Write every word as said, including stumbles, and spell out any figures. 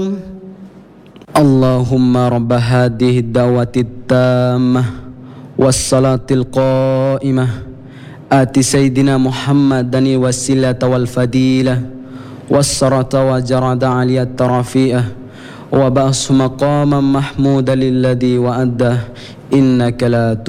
اللهم رب هذه الدعوة التامة والصلاة القائمة آت سيدنا محمدا الوسيلة والفضيلة والصلاة وجرد علية الرفيئة وبأس مقاما محمودا للذي وأده إنك لا